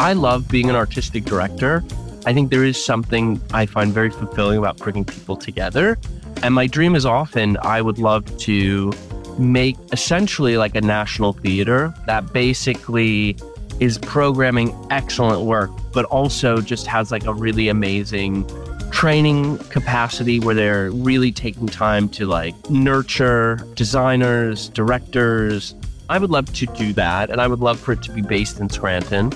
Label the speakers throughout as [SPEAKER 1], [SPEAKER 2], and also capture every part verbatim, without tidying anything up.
[SPEAKER 1] I love being an artistic director. I think there is something I find very fulfilling about bringing people together. And my dream is often I would love to make essentially like a national theater that basically is programming excellent work, but also just has like a really amazing training capacity where they're really taking time to like nurture designers, directors. I would love to do that, and I would love for it to be based in Scranton.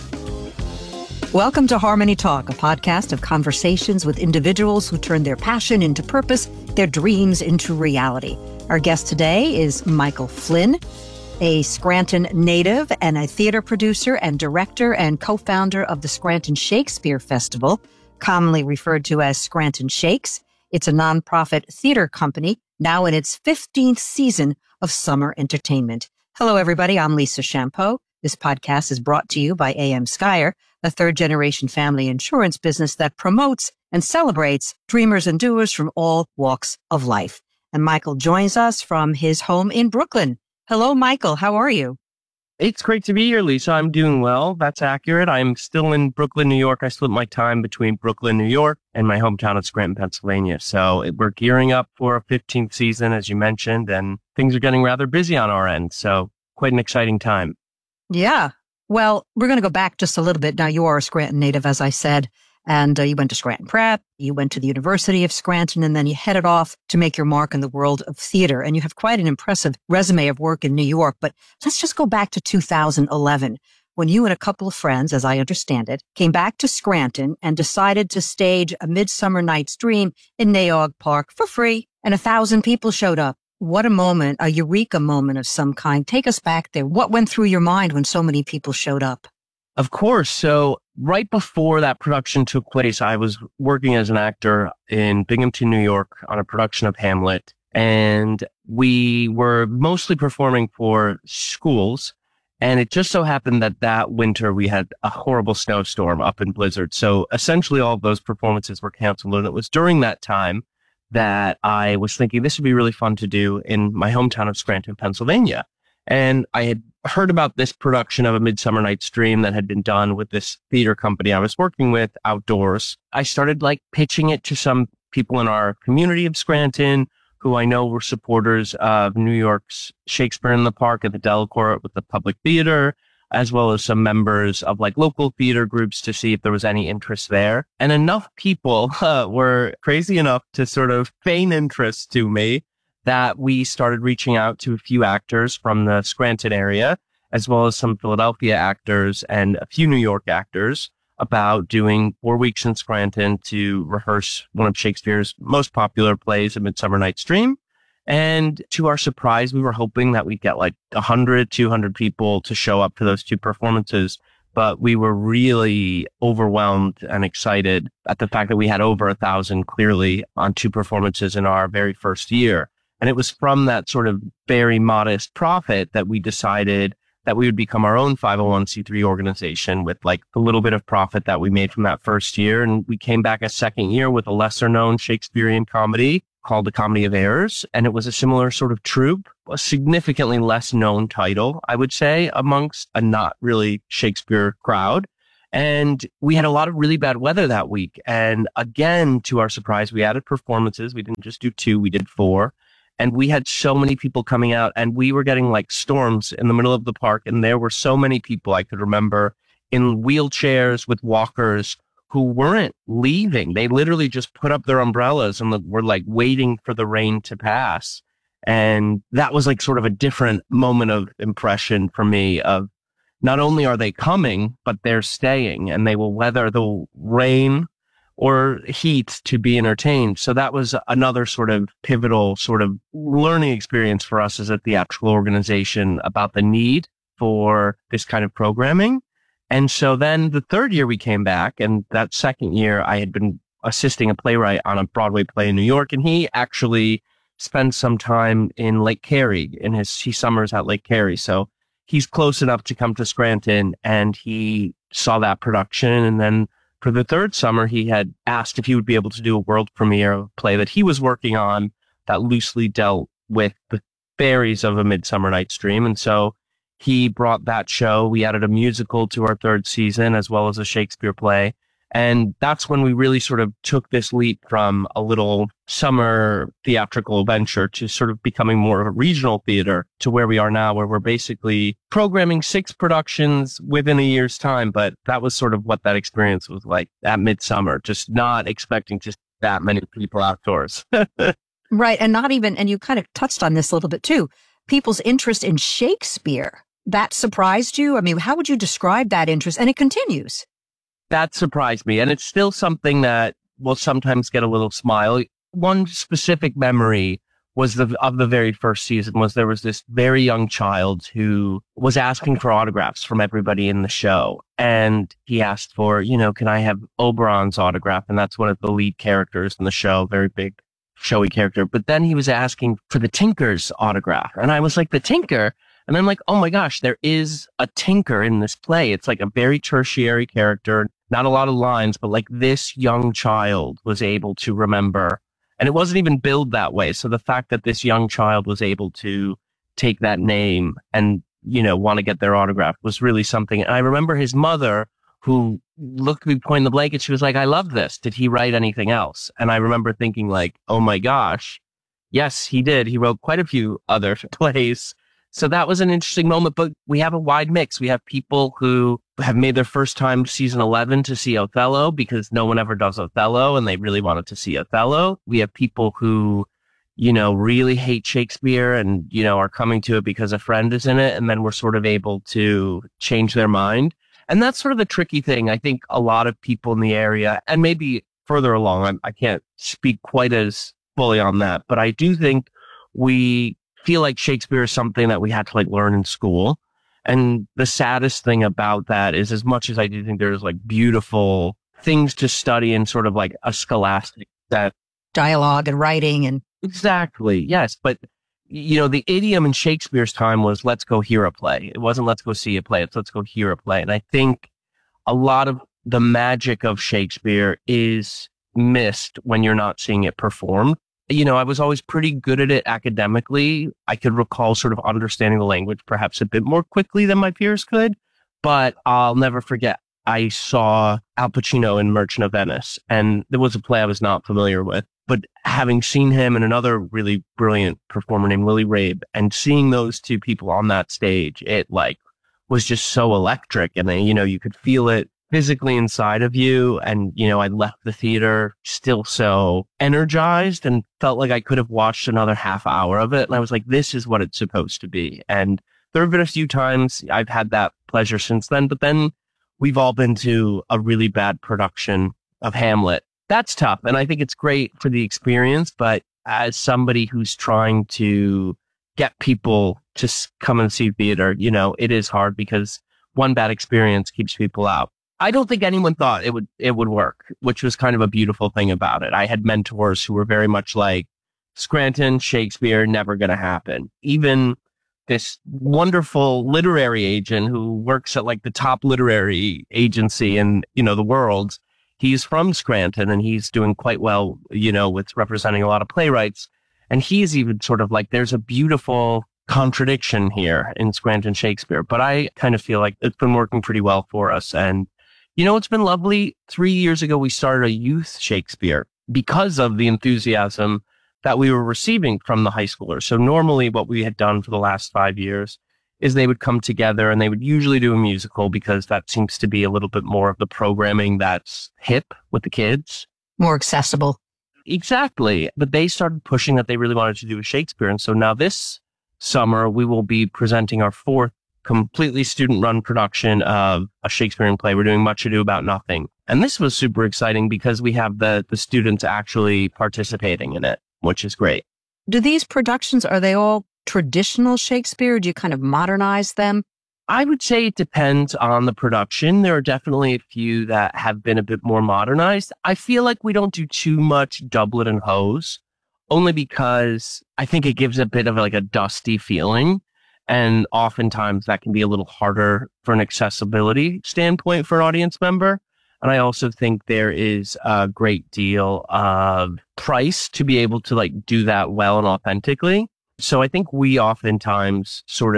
[SPEAKER 2] Welcome to Harmony Talk, a podcast of conversations with individuals who turn their passion into purpose, their dreams into reality. Our guest today is Michael Flynn, a Scranton native and a theater producer and director and co-founder of the Scranton Shakespeare Festival, commonly referred to as Scranton Shakes. It's a nonprofit theater company now in its fifteenth season of summer entertainment. Hello, everybody. I'm Lisa Champeau. This podcast is brought to you by A M Skyer, a third-generation family insurance business that promotes and celebrates dreamers and doers from all walks of life. And Michael joins us from his home in Brooklyn. Hello, Michael. How are you?
[SPEAKER 1] It's great to be here, Lisa. I'm doing well. That's accurate. I'm still in Brooklyn, New York. I split my time between Brooklyn, New York, and my hometown of Scranton, Pennsylvania. So it, we're gearing up for a fifteenth season, as you mentioned, and things are getting rather busy on our end. So quite an exciting time.
[SPEAKER 2] Yeah. Well, we're going to go back just a little bit. Now, you are a Scranton native, as I said, and uh, you went to Scranton Prep, you went to the University of Scranton, and then you headed off to make your mark in the world of theater. And you have quite an impressive resume of work in New York. But let's just go back to two thousand eleven, when you and a couple of friends, as I understand it, came back to Scranton and decided to stage A Midsummer Night's Dream in Naog Park for free, and a thousand people showed up. What a moment, a eureka moment of some kind. Take us back there. What went through your mind when so many people showed up?
[SPEAKER 1] Of course. So right before that production took place, I was working as an actor in Binghamton, New York on a production of Hamlet. And we were mostly performing for schools. And it just so happened that that winter we had a horrible snowstorm up in Blizzard. So essentially all of those performances were canceled. And it was during that time that I was thinking this would be really fun to do in my hometown of Scranton, Pennsylvania. And I had heard about this production of A Midsummer Night's Dream that had been done with this theater company I was working with outdoors. I started like pitching it to some people in our community of Scranton who I know were supporters of New York's Shakespeare in the Park at the Delacorte with the Public Theater, as well as some members of like local theater groups to see if there was any interest there. And enough people uh, were crazy enough to sort of feign interest to me that we started reaching out to a few actors from the Scranton area, as well as some Philadelphia actors and a few New York actors about doing four weeks in Scranton to rehearse one of Shakespeare's most popular plays, A Midsummer Night's Dream. And to our surprise, we were hoping that we'd get like one hundred, two hundred people to show up to those two performances. But we were really overwhelmed and excited at the fact that we had over a thousand clearly on two performances in our very first year. And it was from that sort of very modest profit that we decided that we would become our own five oh one c three organization with like a little bit of profit that we made from that first year. And we came back a second year with a lesser known Shakespearean comedy called The Comedy of Errors. And it was a similar sort of troupe, a significantly less known title, I would say, amongst a not really Shakespeare crowd. And we had a lot of really bad weather that week. And again, to our surprise, we added performances. We didn't just do two, we did four. And we had so many people coming out, and we were getting like storms in the middle of the park. And there were so many people I could remember in wheelchairs with walkers who weren't leaving. They literally just put up their umbrellas and were like waiting for the rain to pass. And that was like sort of a different moment of impression for me of not only are they coming, but they're staying and they will weather the rain or heat to be entertained. So that was another sort of pivotal sort of learning experience for us as a theatrical organization about the need for this kind of programming. And so then the third year we came back, and that second year I had been assisting a playwright on a Broadway play in New York, and he actually spent some time in Lake Cary in his, he summers at Lake Cary. So he's close enough to come to Scranton, and he saw that production. And then for the third summer, he had asked if he would be able to do a world premiere of a play that he was working on that loosely dealt with the fairies of A Midsummer Night's Dream. And so he brought that show. We added a musical to our third season as well as a Shakespeare play. And that's when we really sort of took this leap from a little summer theatrical venture to sort of becoming more of a regional theater to where we are now, where we're basically programming six productions within a year's time. But that was sort of what that experience was like at Midsummer, just not expecting just that many people outdoors.
[SPEAKER 2] Right. And not even, and you kind of touched on this a little bit too, people's interest in Shakespeare. That surprised you? I mean, how would you describe that interest? And it continues.
[SPEAKER 1] That surprised me. And it's still something that will sometimes get a little smile. One specific memory was the of the very first season was there was this very young child who was asking for autographs from everybody in the show. And he asked for, you know, can I have Oberon's autograph? And that's one of the lead characters in the show, very big, showy character. But then he was asking for the Tinker's autograph. And I was like, the Tinker? And I'm like, oh my gosh, there is a Tinker in this play. It's like a very tertiary character, not a lot of lines, but like this young child was able to remember. And it wasn't even billed that way. So the fact that this young child was able to take that name and, you know, want to get their autograph was really something. And I remember his mother, who looked at me pointing the blanket, she was like, I love this. Did he write anything else? And I remember thinking like, oh my gosh, yes, he did. He wrote quite a few other plays. So that was an interesting moment, but we have a wide mix. We have people who have made their first time season eleven to see Othello because no one ever does Othello and they really wanted to see Othello. We have people who, you know, really hate Shakespeare and, you know, are coming to it because a friend is in it. And then we're sort of able to change their mind. And that's sort of the tricky thing. I think a lot of people in the area and maybe further along, I'm, I can't speak quite as fully on that, but I do think we feel like Shakespeare is something that we had to like learn in school. And the saddest thing about that is as much as I do think there's like beautiful things to study in sort of like a scholastic that
[SPEAKER 2] dialogue and writing and
[SPEAKER 1] exactly. Yes. But you know, the idiom in Shakespeare's time was let's go hear a play. It wasn't let's go see a play. It's let's go hear a play. And I think a lot of the magic of Shakespeare is missed when you're not seeing it performed. You know, I was always pretty good at it academically. I could recall sort of understanding the language perhaps a bit more quickly than my peers could, but I'll never forget. I saw Al Pacino in Merchant of Venice, and there was a play I was not familiar with, but having seen him and another really brilliant performer named Lily Rabe and seeing those two people on that stage, it like was just so electric. And then, you know, you could feel it physically inside of you. And, you know, I left the theater still so energized and felt like I could have watched another half hour of it. And I was like, this is what it's supposed to be. And there have been a few times I've had that pleasure since then, but then we've all been to a really bad production of Hamlet. That's tough. And I think it's great for the experience. But as somebody who's trying to get people to come and see theater, you know, it is hard because one bad experience keeps people out. I don't think anyone thought it would it would work, which was kind of a beautiful thing about it. I had mentors who were very much like, Scranton, Shakespeare, never going to happen. Even this wonderful literary agent who works at like the top literary agency in, you know, the world, he's from Scranton and he's doing quite well, you know, with representing a lot of playwrights. And he's even sort of like, there's a beautiful contradiction here in Scranton Shakespeare. But I kind of feel like it's been working pretty well for us. And you know, it's been lovely. Three years ago, we started a youth Shakespeare because of the enthusiasm that we were receiving from the high schoolers. So normally what we had done for the last five years is they would come together and they would usually do a musical because that seems to be a little bit more of the programming that's hip with the kids.
[SPEAKER 2] More accessible.
[SPEAKER 1] Exactly. But they started pushing that they really wanted to do a Shakespeare. And so now this summer, we will be presenting our fourth completely student-run production of a Shakespearean play. We're doing Much Ado About Nothing. And this was super exciting because we have the, the students actually participating in it, which is great.
[SPEAKER 2] Do these productions, are they all traditional Shakespeare? Do you kind of modernize them?
[SPEAKER 1] I would say it depends on the production. There are definitely a few that have been a bit more modernized. I feel like we don't do too much doublet and hose, only because I think it gives a bit of like a dusty feeling. And oftentimes that can be a little harder for an accessibility standpoint for an audience member. And I also think there is a great deal of price to be able to like do that well and authentically. So I think we oftentimes sort of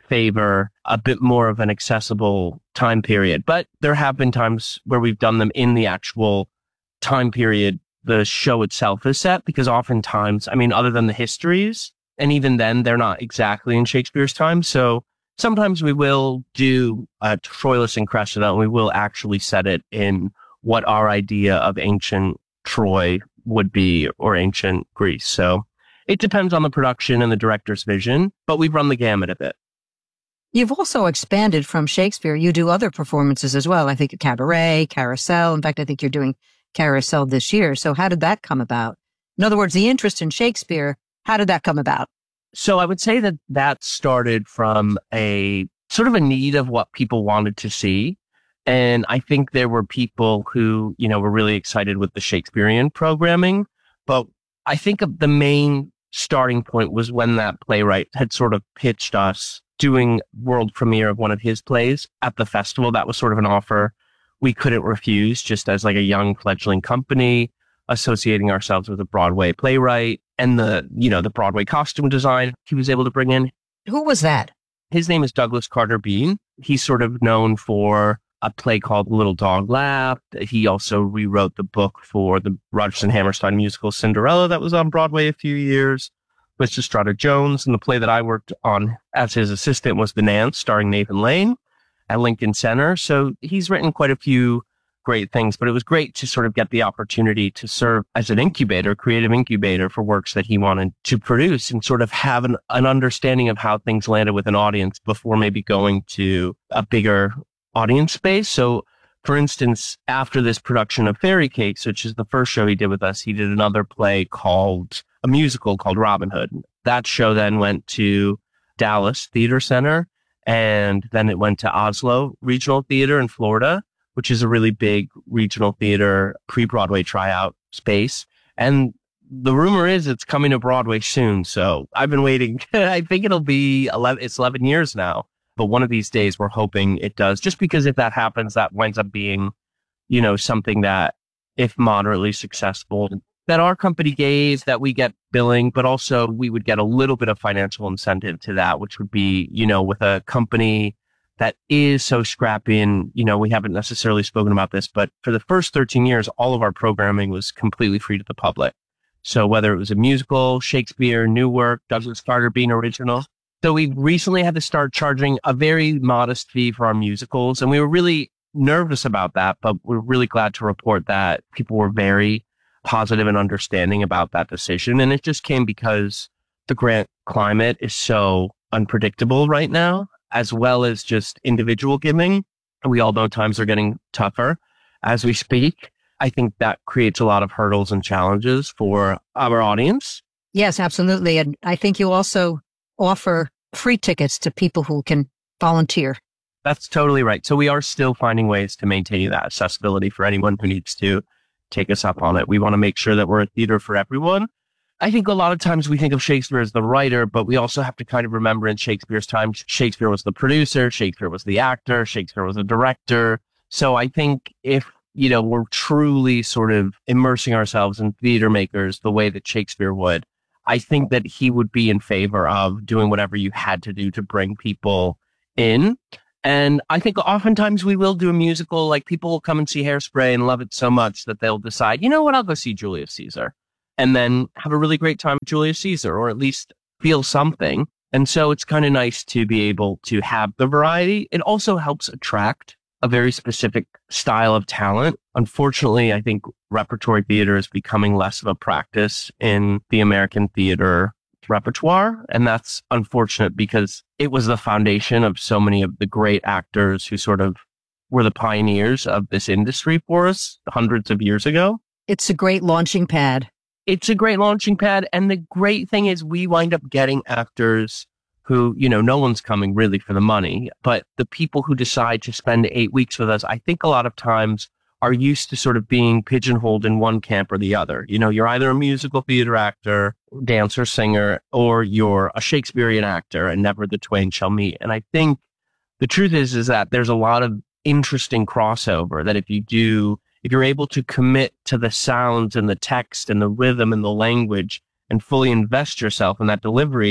[SPEAKER 1] favor a bit more of an accessible time period. But there have been times where we've done them in the actual time period the show itself is set, because oftentimes, I mean, other than the histories, and even then, they're not exactly in Shakespeare's time. So sometimes we will do a Troilus and Cressida, and we will actually set it in what our idea of ancient Troy would be, or ancient Greece. So it depends on the production and the director's vision, but we've run the gamut of it.
[SPEAKER 2] You've also expanded from Shakespeare. You do other performances as well. I think Cabaret, Carousel. In fact, I think you're doing Carousel this year. So how did that come about? In other words, the interest in Shakespeare, how did that come about?
[SPEAKER 1] So I would say that that started from a sort of a need of what people wanted to see. And I think there were people who, you know, were really excited with the Shakespearean programming. But I think of the main starting point was when that playwright had sort of pitched us doing world premiere of one of his plays at the festival. That was sort of an offer we couldn't refuse, just as like a young fledgling company associating ourselves with a Broadway playwright and the, you know, the Broadway costume design he was able to bring in.
[SPEAKER 2] Who was that?
[SPEAKER 1] His name is Douglas Carter Bean. He's sort of known for a play called Little Dog Laughed. He also rewrote the book for the Rodgers and Hammerstein musical Cinderella that was on Broadway a few years with Estrada Jones. And the play that I worked on as his assistant was The Nance, starring Nathan Lane at Lincoln Center. So he's written quite a few great things, but it was great to sort of get the opportunity to serve as an incubator, creative incubator for works that he wanted to produce, and sort of have an, an understanding of how things landed with an audience before maybe going to a bigger audience space. So for instance, after this production of Fairy Cakes, which is the first show he did with us, he did another play called, a musical called Robin Hood. That show then went to Dallas Theater Center, and then it went to Oslo Regional Theater in Florida, which is a really big regional theater pre-Broadway tryout space. And the rumor is it's coming to Broadway soon. So I've been waiting. I think it'll be eleven, it's eleven years now. But one of these days we're hoping it does, just because if that happens, that winds up being, you know, something that, if moderately successful, that our company gave, that we get billing, but also we would get a little bit of financial incentive to that, which would be, you know, with a company that is so scrappy. And, you know, we haven't necessarily spoken about this, but for the first thirteen years, all of our programming was completely free to the public. So whether it was a musical, Shakespeare, new work, Douglas Carter Bean original. So we recently had to start charging a very modest fee for our musicals. And we were really nervous about that, but we're really glad to report that people were very positive and understanding about that decision. And it just came because the grant climate is so unpredictable right now, as well as just individual giving. We all know times are getting tougher as we speak. I think that creates a lot of hurdles and challenges for our audience.
[SPEAKER 2] Yes, absolutely. And I think you also offer free tickets to people who can volunteer.
[SPEAKER 1] That's totally right. So we are still finding ways to maintain that accessibility for anyone who needs to take us up on it. We want to make sure that we're a theater for everyone. I think a lot of times we think of Shakespeare as the writer, but we also have to kind of remember in Shakespeare's time, Shakespeare was the producer, Shakespeare was the actor, Shakespeare was the director. So I think if, you know, we're truly sort of immersing ourselves in theater makers the way that Shakespeare would, I think that he would be in favor of doing whatever you had to do to bring people in. And I think oftentimes we will do a musical, like people will come and see Hairspray and love it so much that they'll decide, you know what, I'll go see Julius Caesar, and then have a really great time with Julius Caesar, or at least feel something. And so it's kind of nice to be able to have the variety. It also helps attract a very specific style of talent. Unfortunately, I think repertory theater is becoming less of a practice in the American theater repertoire. And that's unfortunate because it was the foundation of so many of the great actors who sort of were the pioneers of this industry for us hundreds of years ago.
[SPEAKER 2] It's a great launching pad.
[SPEAKER 1] It's a great launching pad. And the great thing is we wind up getting actors who, you know, no one's coming really for the money, but the people who decide to spend eight weeks with us, I think a lot of times are used to sort of being pigeonholed in one camp or the other. You know, you're either a musical theater actor, dancer, singer, or you're a Shakespearean actor, and never the twain shall meet. And I think the truth is, is that there's a lot of interesting crossover that if you do, if you're able to commit to the sounds and the text and the rhythm and the language and fully invest yourself in that delivery,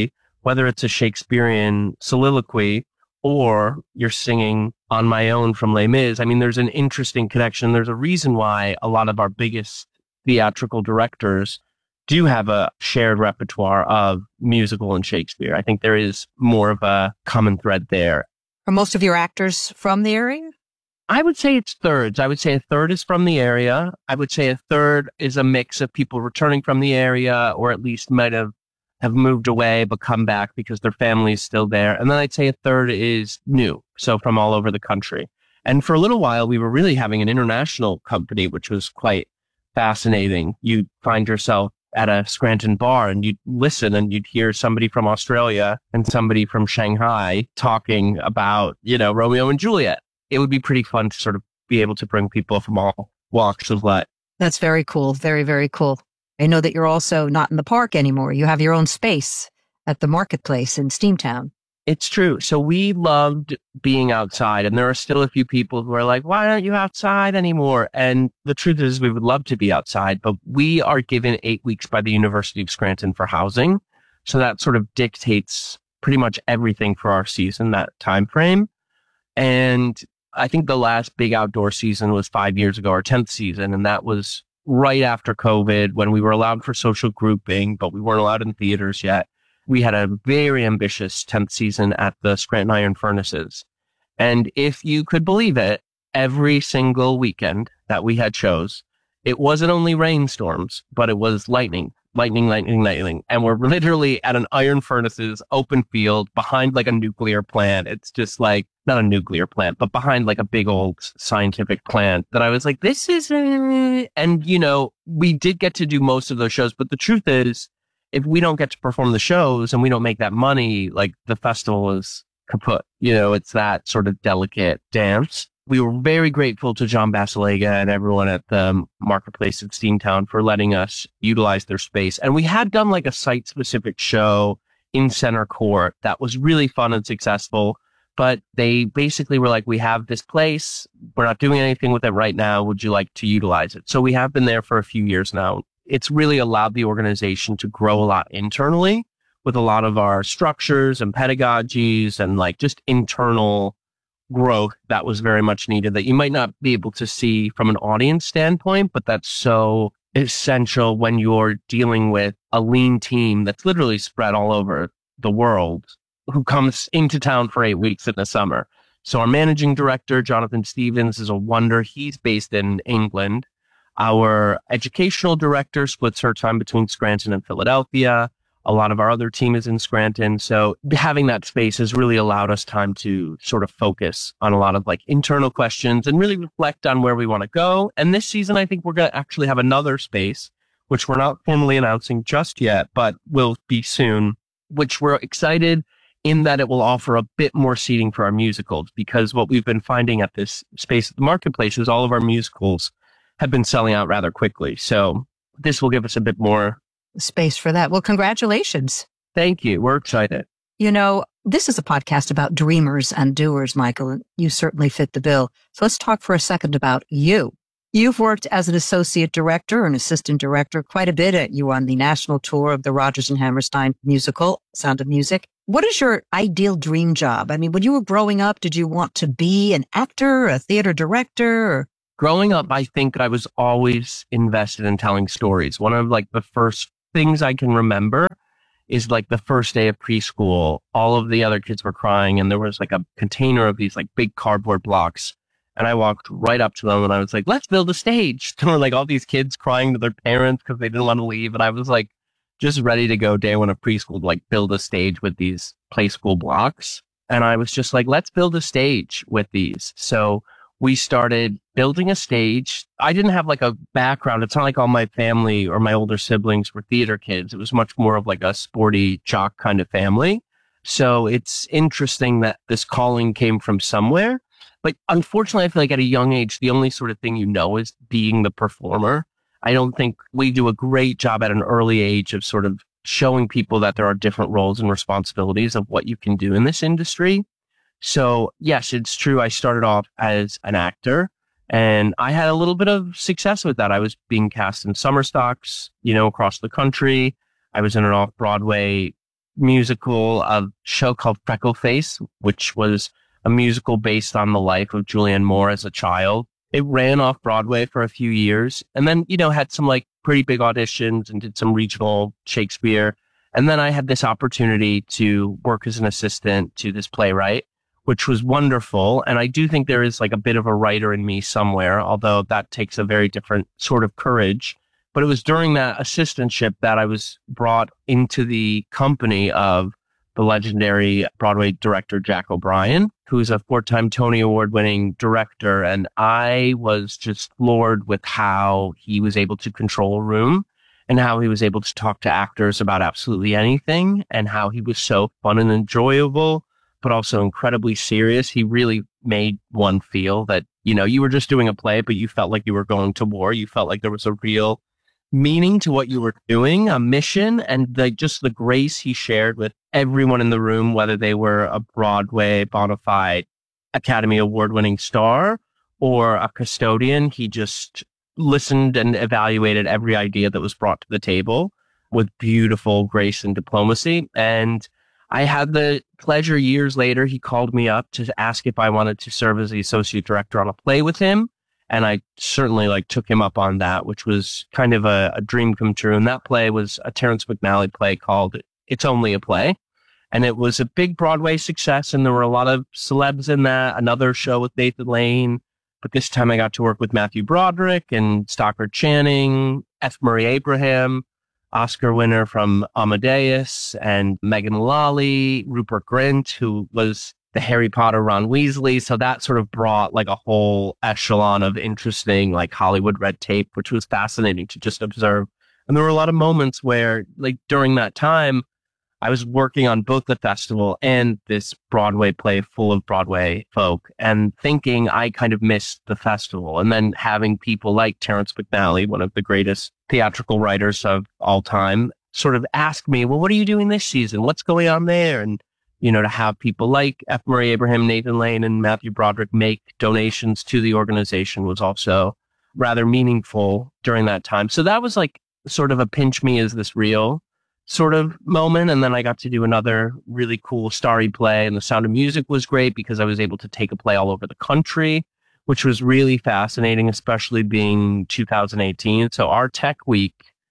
[SPEAKER 1] whether it's a Shakespearean soliloquy or you're singing On My Own from Les Mis. I mean, there's an interesting connection. There's a reason why a lot of our biggest theatrical directors do have a shared repertoire of musical and Shakespeare. I think there is more of a common thread there.
[SPEAKER 2] Are most of your actors from the area?
[SPEAKER 1] I would say it's thirds. I would say a third is from the area. I would say a third is a mix of people returning from the area, or at least might have, have moved away but come back because their family is still there. And then I'd say a third is new, so from all over the country. And for a little while, we were really having an international company, which was quite fascinating. You'd find yourself at a Scranton bar and you'd listen and you'd hear somebody from Australia and somebody from Shanghai talking about, you know, Romeo and Juliet. It would be pretty fun to sort of be able to bring people from all walks of life.
[SPEAKER 2] That's very cool. Very, very cool. I know that you're also not in the park anymore. You have your own space at the marketplace in Steamtown.
[SPEAKER 1] It's true. So we loved being outside, and there are still a few people who are like, why aren't you outside anymore? And the truth is we would love to be outside, but we are given eight weeks by the University of Scranton for housing. So that sort of dictates pretty much everything for our season, that time frame. And I think the last big outdoor season was five years ago, our tenth season. And that was right after COVID, when we were allowed for social grouping, but we weren't allowed in theaters yet. We had a very ambitious tenth season at the Scranton Iron Furnaces. And if you could believe it, every single weekend that we had shows, it wasn't only rainstorms, but it was lightning, lightning, lightning, lightning. And we're literally at an Iron Furnaces open field behind like a nuclear plant. It's just like, not a nuclear plant, but behind like a big old scientific plant that I was like, this is, uh... and you know, we did get to do most of those shows. But the truth is, if we don't get to perform the shows and we don't make that money, like the festival is kaput. You know, it's that sort of delicate dance. We were very grateful to John Basilega and everyone at the marketplace at Steamtown for letting us utilize their space. And we had done like a site specific show in Center Court that was really fun and successful. But they basically were like, we have this place. We're not doing anything with it right now. Would you like to utilize it? So we have been there for a few years now. It's really allowed the organization to grow a lot internally with a lot of our structures and pedagogies and like just internal growth that was very much needed that you might not be able to see from an audience standpoint, but that's so essential when you're dealing with a lean team that's literally spread all over the world who comes into town for eight weeks in the summer. So our managing director, Jonathan Stevens, is a wonder. He's based in England. Our educational director splits her time between Scranton and Philadelphia. A lot of our other team is in Scranton. So having that space has really allowed us time to sort of focus on a lot of like internal questions and really reflect on where we want to go. And this season, I think we're going to actually have another space, which we're not formally announcing just yet, but will be soon, which we're excited in that it will offer a bit more seating for our musicals, because what we've been finding at this space at the marketplace is all of our musicals have been selling out rather quickly. So this will give us a bit more
[SPEAKER 2] space for that. Well, congratulations.
[SPEAKER 1] Thank you. We're excited.
[SPEAKER 2] You know, this is a podcast about dreamers and doers, Michael, and you certainly fit the bill. So let's talk for a second about you. You've worked as an associate director and assistant director quite a bit. At you on the national tour of the Rodgers and Hammerstein musical, Sound of Music. What is your ideal dream job? I mean, when you were growing up, did you want to be an actor, a theater director? Or...
[SPEAKER 1] Growing up, I think I was always invested in telling stories. One of like the first things I can remember is like the first day of preschool. All of the other kids were crying and there was like a container of these like big cardboard blocks. And I walked right up to them and I was like, let's build a stage. There were like all these kids crying to their parents because they didn't want to leave. And I was like, just ready to go day one of preschool to like build a stage with these play school blocks. And I was just like, let's build a stage with these. So we started building a stage. I didn't have like a background. It's not like all my family or my older siblings were theater kids. It was much more of like a sporty jock kind of family. So it's interesting that this calling came from somewhere. But unfortunately, I feel like at a young age, the only sort of thing you know is being the performer. I don't think we do a great job at an early age of sort of showing people that there are different roles and responsibilities of what you can do in this industry. So yes, it's true. I started off as an actor and I had a little bit of success with that. I was being cast in summer stocks, you know, across the country. I was in an off-Broadway musical, a show called Freckleface, which was a musical based on the life of Julianne Moore as a child. It ran off Broadway for a few years and then, you know, had some like pretty big auditions and did some regional Shakespeare. And then I had this opportunity to work as an assistant to this playwright, which was wonderful. And I do think there is like a bit of a writer in me somewhere, although that takes a very different sort of courage. But it was during that assistantship that I was brought into the company of the legendary Broadway director, Jack O'Brien, who's a four-time Tony Award-winning director. And I was just floored with how he was able to control a room and how he was able to talk to actors about absolutely anything and how he was so fun and enjoyable, but also incredibly serious. He really made one feel that, you know, you were just doing a play, but you felt like you were going to war. You felt like there was a real meaning to what you were doing, a mission, and the, just the grace he shared with everyone in the room, whether they were a Broadway bona fide Academy Award-winning star or a custodian. He just listened and evaluated every idea that was brought to the table with beautiful grace and diplomacy. And I had the pleasure years later, he called me up to ask if I wanted to serve as the associate director on a play with him. And I certainly like took him up on that, which was kind of a, a dream come true. And that play was a Terrence McNally play called It's Only a Play. And it was a big Broadway success. And there were a lot of celebs in that. Another show with Nathan Lane. But this time I got to work with Matthew Broderick and Stockard Channing, F. Murray Abraham, Oscar winner from Amadeus, and Megan Mullally, Rupert Grint, who was the Harry Potter Ron Weasley. So that sort of brought like a whole echelon of interesting like Hollywood red tape, which was fascinating to just observe. And there were a lot of moments where like during that time, I was working on both the festival and this Broadway play full of Broadway folk and thinking I kind of missed the festival. And then having people like Terrence McNally, one of the greatest theatrical writers of all time, sort of ask me, well, what are you doing this season? What's going on there? And, you know, to have people like F. Murray Abraham, Nathan Lane, and Matthew Broderick make donations to the organization was also rather meaningful during that time. So that was like sort of a pinch me, is this real sort of moment. And then I got to do another really cool starry play, and The Sound of Music was great because I was able to take a play all over the country, which was really fascinating, especially being two thousand eighteen. So our tech week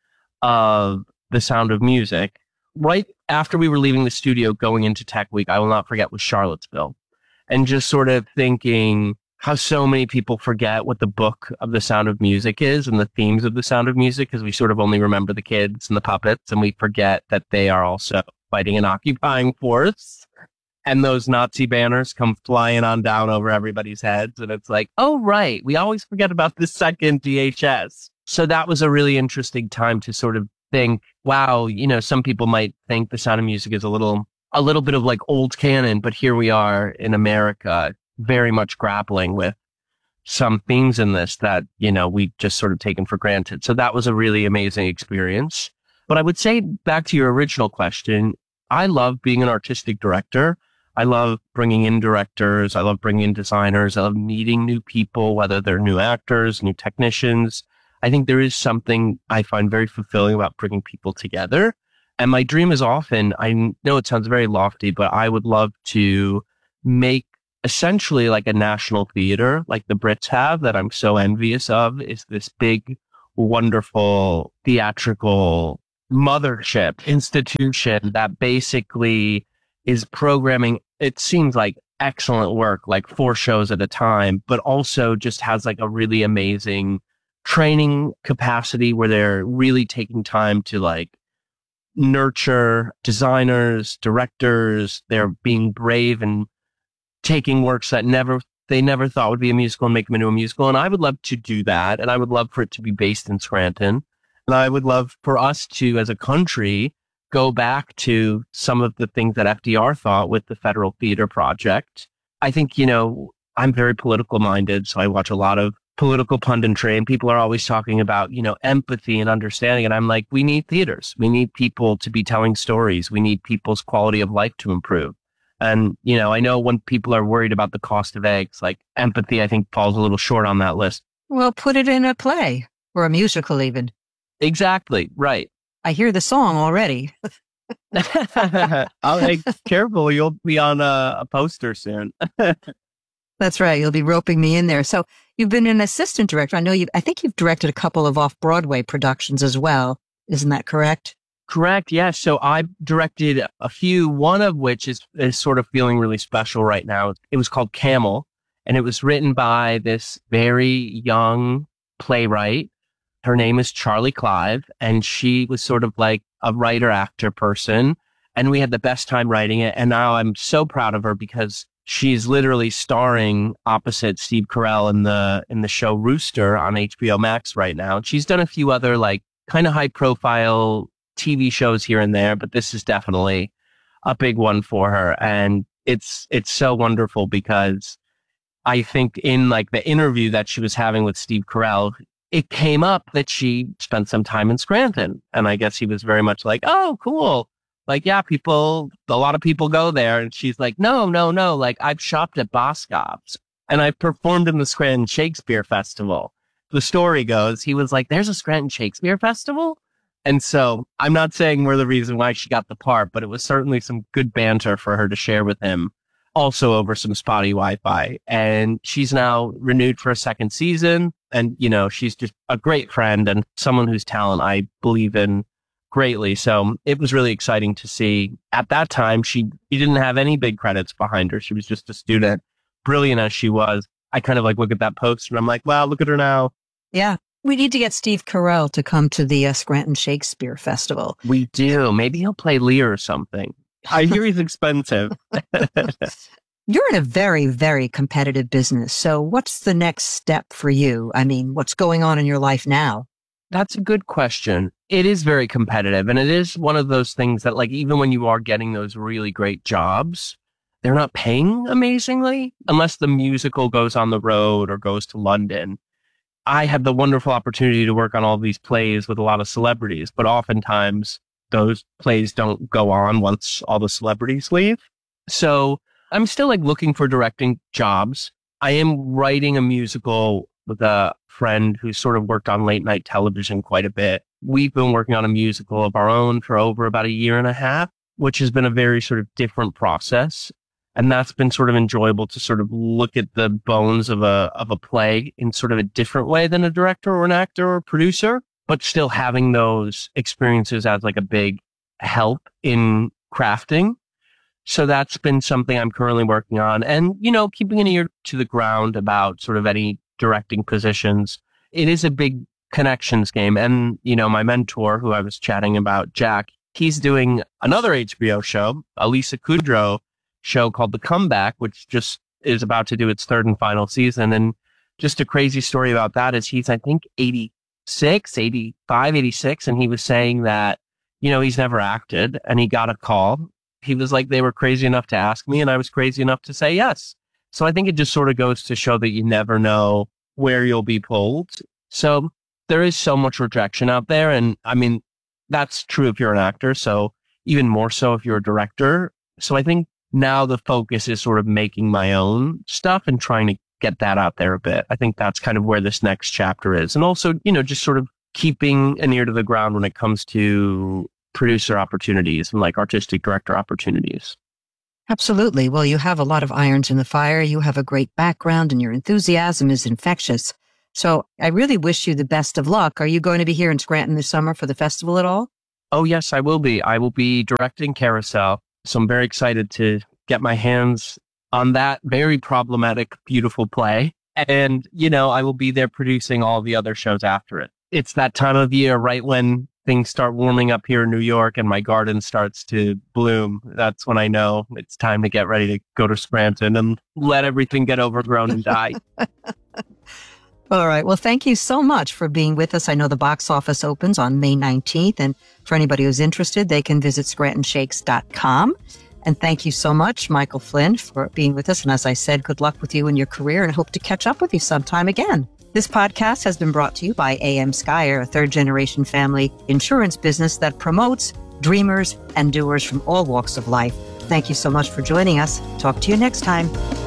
[SPEAKER 1] of The Sound of Music, right after we were leaving the studio going into tech week, I will not forget, was Charlottesville. And just sort of thinking how so many people forget what the book of The Sound of Music is and the themes of The Sound of Music, because we sort of only remember the kids and the puppets, and we forget that they are also fighting an occupying force. And those Nazi banners come flying on down over everybody's heads. And it's like, oh, right. We always forget about the second D H S. So that was a really interesting time to sort of think, wow, you know, some people might think The Sound of Music is a little, a little bit of like old canon, but here we are in America, very much grappling with some themes in this that, you know, we just sort of taken for granted. So that was a really amazing experience. But I would say back to your original question, I love being an artistic director. I love bringing in directors. I love bringing in designers. I love meeting new people, whether they're new actors, new technicians. I think there is something I find very fulfilling about bringing people together. And my dream is often, I know it sounds very lofty, but I would love to make essentially like a national theater like the Brits have, that I'm so envious of, is this big, wonderful theatrical mothership institution that basically is programming, it seems like excellent work, like four shows at a time, but also just has like a really amazing training capacity where they're really taking time to like nurture designers, directors. They're being brave and taking works that never they never thought would be a musical and make them into a musical. And I would love to do that. And I would love for it to be based in Scranton. And I would love for us to, as a country, go back to some of the things that F D R thought with the Federal Theater Project. I think, you know, I'm very political minded, so I watch a lot of political punditry, and people are always talking about, you know, empathy and understanding. And I'm like, we need theaters. We need people to be telling stories. We need people's quality of life to improve. And, you know, I know when people are worried about the cost of eggs, like empathy, I think falls a little short on that list.
[SPEAKER 2] Well, put it in a play or a musical even.
[SPEAKER 1] Exactly. Right.
[SPEAKER 2] I hear the song already.
[SPEAKER 1] I'll hey, careful. You'll be on a, a poster soon.
[SPEAKER 2] That's right. You'll be roping me in there. So you've been an assistant director. I know you, I think you've directed a couple of off-Broadway productions as well. Isn't that correct?
[SPEAKER 1] Correct. Yeah. So I directed a few, one of which is, is sort of feeling really special right now. It was called Camel, and it was written by this very young playwright. Her name is Charlie Clive, and she was sort of like a writer actor person. And we had the best time writing it. And now I'm so proud of her because she's literally starring opposite Steve Carell in the, in the show Rooster on H B O Max right now. And she's done a few other like kind of high profile T V shows here and there, but this is definitely a big one for her. And it's, it's so wonderful because I think in like the interview that she was having with Steve Carell, it came up that she spent some time in Scranton. And I guess he was very much like, oh, cool. Like, yeah, people, a lot of people go there. And she's like, no, no, no. Like, I've shopped at Boscov's and I've performed in the Scranton Shakespeare Festival. The story goes, he was like, there's a Scranton Shakespeare Festival. And so I'm not saying we're the reason why she got the part, but it was certainly some good banter for her to share with him, also over some spotty Wi-Fi. And she's now renewed for a second season. And, you know, she's just a great friend and someone whose talent I believe in greatly. So it was really exciting to see. At that time, she, she didn't have any big credits behind her. She was just a student, brilliant as she was. I kind of like look at that post and I'm like, wow, look at her now.
[SPEAKER 2] Yeah. We need to get Steve Carell to come to the uh, Scranton Shakespeare Festival.
[SPEAKER 1] We do. Maybe he'll play Lear or something. I hear he's expensive.
[SPEAKER 2] You're in a very, very competitive business. So what's the next step for you? I mean, what's going on in your life now?
[SPEAKER 1] That's a good question. It is very competitive. And it is one of those things that, like, even when you are getting those really great jobs, they're not paying amazingly unless the musical goes on the road or goes to London. I had the wonderful opportunity to work on all these plays with a lot of celebrities, but oftentimes those plays don't go on once all the celebrities leave. So I'm still like looking for directing jobs. I am writing a musical with a friend who's sort of worked on late night television quite a bit. We've been working on a musical of our own for over about a year and a half, which has been a very sort of different process. And that's been sort of enjoyable to sort of look at the bones of a, of a play in sort of a different way than a director or an actor or a producer, but still having those experiences as like a big help in crafting. So that's been something I'm currently working on. And, you know, keeping an ear to the ground about sort of any directing positions. It is a big connections game. And, you know, my mentor, who I was chatting about, Jack, he's doing another H B O show, a Lisa Kudrow show called The Comeback, which just is about to do its third and final season. And just a crazy story about that is he's, I think, eighty-six, eighty-five, eighty-six. And he was saying that, you know, he's never acted and he got a call. He was like, they were crazy enough to ask me and I was crazy enough to say yes. So I think it just sort of goes to show that you never know where you'll be pulled. So there is so much rejection out there. And I mean, that's true if you're an actor. So even more so if you're a director. So I think now the focus is sort of making my own stuff and trying to get that out there a bit. I think that's kind of where this next chapter is. And also, you know, just sort of keeping an ear to the ground when it comes to producer opportunities and like artistic director opportunities.
[SPEAKER 2] Absolutely. Well, you have a lot of irons in the fire. You have a great background and your enthusiasm is infectious. So I really wish you the best of luck. Are you going to be here in Scranton this summer for the festival at all?
[SPEAKER 1] Oh, yes, I will be. I will be directing Carousel. So I'm very excited to get my hands on that very problematic, beautiful play. And, you know, I will be there producing all the other shows after it. It's that time of year, right when things start warming up here in New York and my garden starts to bloom. That's when I know it's time to get ready to go to Scranton and let everything get overgrown and die.
[SPEAKER 2] All right. Well, thank you so much for being with us. I know the box office opens on May nineteenth. And for anybody who's interested, they can visit scranton shakes dot com. And thank you so much, Michael Flynn, for being with us. And as I said, good luck with you in your career and hope to catch up with you sometime again. This podcast has been brought to you by A M Skyer, a third-generation family insurance business that promotes dreamers and doers from all walks of life. Thank you so much for joining us. Talk to you next time.